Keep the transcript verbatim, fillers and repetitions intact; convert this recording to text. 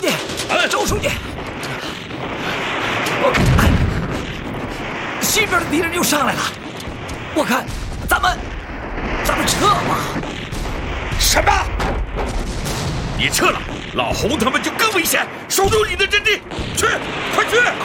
记， 哎， 周书记，我看西边的敌人又上来了，我看咱们咱们撤吧。 什么？你撤了，老洪他们就更危险，守住你的阵地，去，快去！